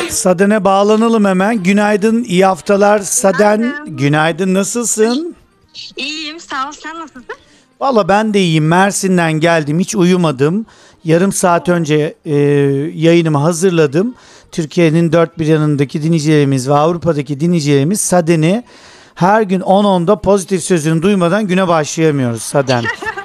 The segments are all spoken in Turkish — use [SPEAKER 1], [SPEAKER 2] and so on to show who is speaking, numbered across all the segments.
[SPEAKER 1] Saden'e bağlanalım hemen. Günaydın, iyi haftalar Saden.
[SPEAKER 2] Günaydın.
[SPEAKER 1] Günaydın, nasılsın?
[SPEAKER 2] İyiyim, sağ ol. Sen nasılsın?
[SPEAKER 1] Valla ben de iyiyim. Mersin'den geldim, hiç uyumadım. Yarım saat önce yayınımı hazırladım. Türkiye'nin dört bir yanındaki dinleyicilerimiz ve Avrupa'daki dinleyicilerimiz Saden'i her gün 10.10'da pozitif sözünü duymadan güne başlayamıyoruz Saden.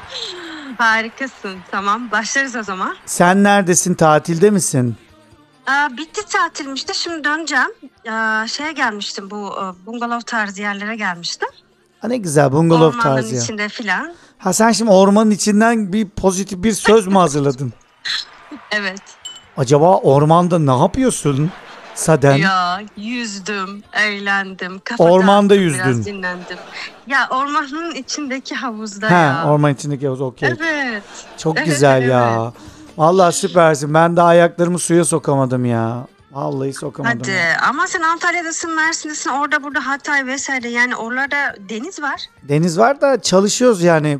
[SPEAKER 2] Harikasın. Tamam, başlarız o zaman.
[SPEAKER 1] Sen neredesin, tatilde misin?
[SPEAKER 2] Bitti tatilmiş de şimdi döneceğim. Şeye gelmiştim, bu bungalov tarzı yerlere gelmiştim.
[SPEAKER 1] Ha, ne güzel, bungalov
[SPEAKER 2] Ormanın
[SPEAKER 1] tarzı ya.
[SPEAKER 2] içinde filan.
[SPEAKER 1] Ha, sen şimdi ormanın içinden bir pozitif bir söz mü hazırladın?
[SPEAKER 2] Evet.
[SPEAKER 1] Acaba ormanda ne yapıyorsun Saden?
[SPEAKER 2] Ya yüzdüm, eğlendim. Kafa
[SPEAKER 1] Ormanda
[SPEAKER 2] dağıttım,
[SPEAKER 1] yüzdün.
[SPEAKER 2] biraz dinlendim. Ya ormanın içindeki havuzda
[SPEAKER 1] Ha,
[SPEAKER 2] ya.
[SPEAKER 1] orman içindeki havuz, okey.
[SPEAKER 2] Evet.
[SPEAKER 1] Çok
[SPEAKER 2] Evet,
[SPEAKER 1] güzel ya.
[SPEAKER 2] evet.
[SPEAKER 1] Vallahi süpersin. Ben de ayaklarımı suya sokamadım ya. Vallahi sokamadım.
[SPEAKER 2] Hadi
[SPEAKER 1] Ya.
[SPEAKER 2] ama sen Antalya'dasın, Mersin'desin, orada burada Hatay vesaire, yani oralarda deniz var.
[SPEAKER 1] Deniz var da çalışıyoruz yani.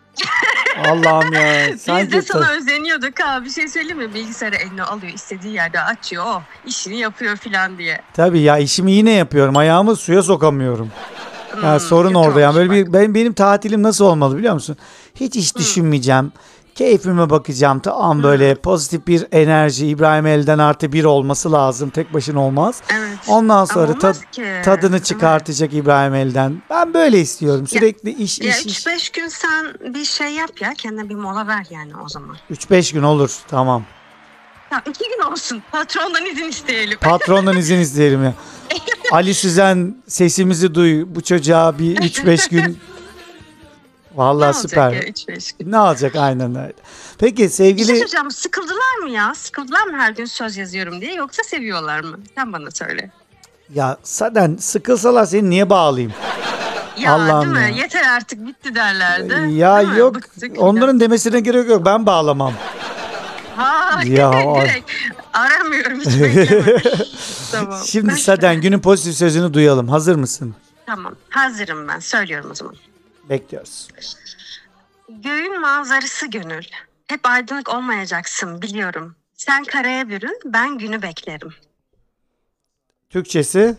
[SPEAKER 1] Allah'ım ya.
[SPEAKER 2] Biz
[SPEAKER 1] Sanki
[SPEAKER 2] de sana özeniyorduk ha, bir şey söyleyeyim mi? Bilgisayarı eline alıyor, istediği yerde açıyor, o işini yapıyor filan diye.
[SPEAKER 1] tabii ya, işimi yine yapıyorum. Ayağımı suya sokamıyorum. Yani sorun
[SPEAKER 2] kötü
[SPEAKER 1] orada. Yani
[SPEAKER 2] olmuş
[SPEAKER 1] böyle benim tatilim nasıl olmalı biliyor musun? Hiç iş düşünmeyeceğim. Keyfime bakacağım. Tamam, böyle pozitif bir enerji. İbrahim Elden artı bir olması lazım. Tek başına olmaz.
[SPEAKER 2] Evet.
[SPEAKER 1] Ondan sonra
[SPEAKER 2] Ama olmaz ki.
[SPEAKER 1] tadını çıkartacak İbrahim Elden. Ben böyle istiyorum. Sürekli iş
[SPEAKER 2] Ya
[SPEAKER 1] iş iş.
[SPEAKER 2] 3-5 gün sen bir şey yap ya, kendine bir mola ver yani o zaman.
[SPEAKER 1] 3-5 gün olur. Tamam.
[SPEAKER 2] Ya 2 gün olsun, patrondan izin isteyelim.
[SPEAKER 1] Patrondan izin isteyelim ya. Ali Süzen, sesimizi duy. Bu çocuğa bir 3-5 gün.
[SPEAKER 2] Ne
[SPEAKER 1] Vallahi
[SPEAKER 2] olacak
[SPEAKER 1] süper.
[SPEAKER 2] ya 3-5 gün?
[SPEAKER 1] Ne olacak, aynen öyle. Peki
[SPEAKER 2] Bir şey
[SPEAKER 1] sevgili
[SPEAKER 2] söyleyeceğim, sıkıldılar mı ya? Sıkıldılar mı her gün söz yazıyorum diye, yoksa seviyorlar mı? Sen bana söyle.
[SPEAKER 1] ya Saden, sıkılsalar seni niye bağlayayım?
[SPEAKER 2] Ya
[SPEAKER 1] Allah'ım
[SPEAKER 2] değil mi?
[SPEAKER 1] ya.
[SPEAKER 2] Yeter artık, bitti derlerdi.
[SPEAKER 1] Ya
[SPEAKER 2] Değil mi?
[SPEAKER 1] yok,
[SPEAKER 2] Bıktık
[SPEAKER 1] onların demesine gerek yok, ben bağlamam.
[SPEAKER 2] Ha,
[SPEAKER 1] Ya,
[SPEAKER 2] direkt aramıyorum, hiç bekleme. Tamam.
[SPEAKER 1] Şimdi Saden, günün pozitif sözünü duyalım. Hazır mısın?
[SPEAKER 2] Tamam, hazırım ben. Söylüyorum o zaman.
[SPEAKER 1] Bekliyoruz.
[SPEAKER 2] Göğün manzarası gönül. Hep aydınlık olmayacaksın biliyorum. Sen karaya bürün, ben günü beklerim.
[SPEAKER 1] Türkçesi?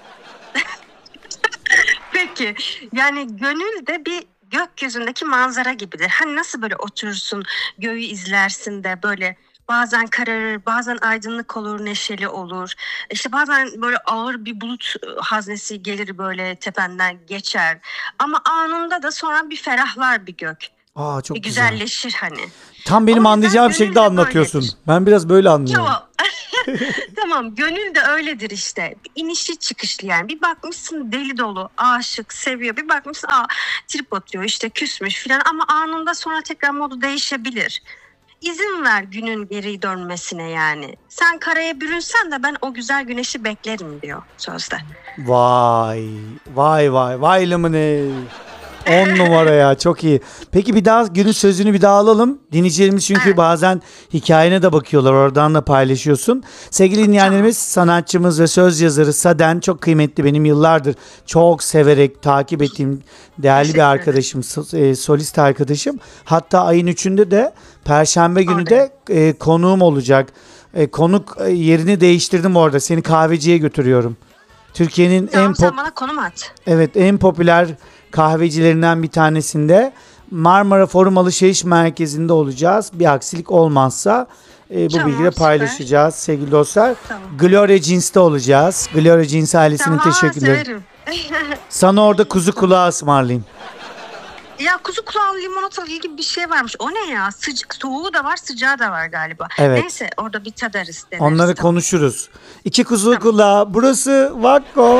[SPEAKER 2] Peki, yani gönül de bir gökyüzündeki manzara gibidir. Hani nasıl böyle oturursun, göğü izlersin de böyle bazen kararır, bazen aydınlık olur, neşeli olur. İşte bazen böyle ağır bir bulut haznesi gelir, böyle tependen geçer. Ama anında da sonra bir ferahlar bir gök.
[SPEAKER 1] Aa, çok
[SPEAKER 2] Bir
[SPEAKER 1] güzel.
[SPEAKER 2] güzelleşir hani.
[SPEAKER 1] Tam
[SPEAKER 2] O
[SPEAKER 1] benim
[SPEAKER 2] yüzden
[SPEAKER 1] anlayacağım
[SPEAKER 2] gönül
[SPEAKER 1] şekilde
[SPEAKER 2] de
[SPEAKER 1] anlatıyorsun.
[SPEAKER 2] böyledir.
[SPEAKER 1] Ben biraz böyle anlıyorum.
[SPEAKER 2] Tamam. Tamam, gönül de öyledir işte. Bir inişli çıkışlı yani. Bir bakmışsın deli dolu, aşık, seviyor. Bir bakmışsın trip atıyor, işte küsmüş filan, ama anında sonra tekrar modu değişebilir. İzin ver günün geri dönmesine yani. Sen karaya bürünsen de ben o güzel güneşi beklerim diyor sözde.
[SPEAKER 1] Vay, vay vay, vay lımını. 10 numara ya, çok iyi. Peki bir daha günün sözünü bir daha alalım. Dinleyicilerimiz çünkü
[SPEAKER 2] Evet.
[SPEAKER 1] bazen hikayene de bakıyorlar, oradan da paylaşıyorsun. Sevgili dinleyenlerimiz, sanatçımız ve söz yazarı Saden çok kıymetli, benim yıllardır çok severek takip ettiğim değerli
[SPEAKER 2] Teşekkür
[SPEAKER 1] bir arkadaşım, solist arkadaşım. Hatta ayın 3'ünde de Perşembe günü de konuğum olacak. Konuk yerini değiştirdim orada. Seni kahveciye götürüyorum. Türkiye'nin
[SPEAKER 2] Tamam, sen bana konum at.
[SPEAKER 1] en popüler kahvecilerinden bir tanesinde Marmara Forum Alışveriş Merkezi'nde olacağız. Bir aksilik olmazsa bu
[SPEAKER 2] Tamam,
[SPEAKER 1] bilgiyi de
[SPEAKER 2] süper.
[SPEAKER 1] paylaşacağız sevgili dostlar.
[SPEAKER 2] Tamam.
[SPEAKER 1] Gloria Jeans'te olacağız. Gloria Jeans ailesine
[SPEAKER 2] Tamam,
[SPEAKER 1] teşekkürler.
[SPEAKER 2] severim.
[SPEAKER 1] Sana orada kuzu kulağı ısmarlayayım.
[SPEAKER 2] Ya kuzu kulağlı limonatalı gibi bir şey varmış. O ne ya? Soğuğu da var, sıcağı da var galiba.
[SPEAKER 1] Evet.
[SPEAKER 2] Neyse, orada bir tadarız, deneriz.
[SPEAKER 1] Onları
[SPEAKER 2] Tamam.
[SPEAKER 1] konuşuruz. İki kuzu kulağı. Burası Vakko.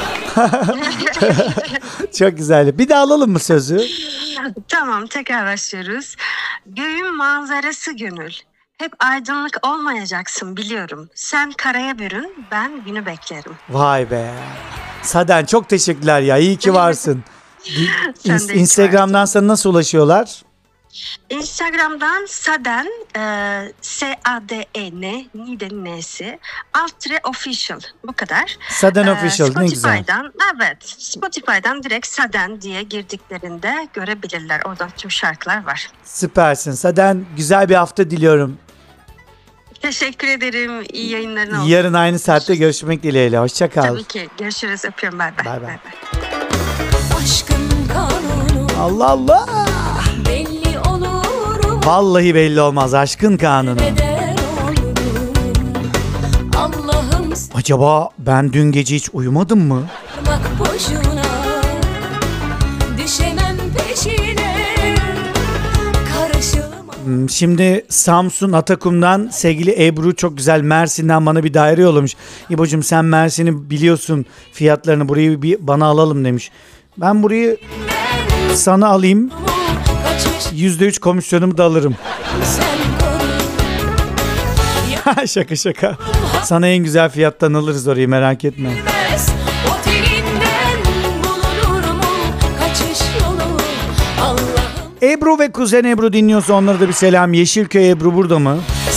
[SPEAKER 1] Çok güzel. Bir daha alalım mı sözü?
[SPEAKER 2] Tamam, tekrar başlıyoruz. Göğün manzarası gönül. Hep aydınlık olmayacaksın biliyorum. Sen karaya bürün, ben günü beklerim.
[SPEAKER 1] Vay be. Saden, çok teşekkürler ya. İyi ki varsın.
[SPEAKER 2] Sen de iyi ki
[SPEAKER 1] Instagram'dan sana nasıl ulaşıyorlar?
[SPEAKER 2] Instagram'dan Saden, S-A-D-E-N, Nide'nin N'si, _official, bu kadar.
[SPEAKER 1] Saden Official, ne güzel.
[SPEAKER 2] Spotify'dan, evet, Spotify'dan direkt Saden diye girdiklerinde görebilirler. Orada tüm şarkılar var.
[SPEAKER 1] Süpersin. Saden, güzel bir hafta diliyorum.
[SPEAKER 2] Teşekkür ederim. İyi yayınların olsun.
[SPEAKER 1] Yarın aynı saatte görüşmek dileğiyle. Hoşça kal.
[SPEAKER 2] Tabii ki. Görüşürüz. Öpüyorum. Bay bay.
[SPEAKER 1] Bay bay.
[SPEAKER 2] Bay bay.
[SPEAKER 3] Aşkın kanunu
[SPEAKER 1] Allah Allah.
[SPEAKER 3] belli olur,
[SPEAKER 1] Vallahi belli olmaz aşkın kanunu.
[SPEAKER 3] eder olur. Allah'ım
[SPEAKER 1] Acaba ben dün gece hiç uyumadım mı?
[SPEAKER 3] bak boşuna, düşemem peşine, karışılma.
[SPEAKER 1] Şimdi Samsun Atakum'dan sevgili Ebru çok güzel Mersin'den bana bir daire yollamış. İbo'cum sen Mersin'i biliyorsun, fiyatlarını, burayı bir bana alalım demiş. Ben burayı sana alayım,
[SPEAKER 3] Kaçış
[SPEAKER 1] %3 komisyonumu da alırım.
[SPEAKER 3] sen koru,
[SPEAKER 1] Şaka şaka. Sana en güzel fiyattan alırız orayı, merak etme.
[SPEAKER 3] bilmez otelinden bulunur mu kaçış yolu. Allah'ım
[SPEAKER 1] Ebru ve kuzen Ebru dinliyorsa onlara da bir selam. Yeşilköy Ebru burada mı?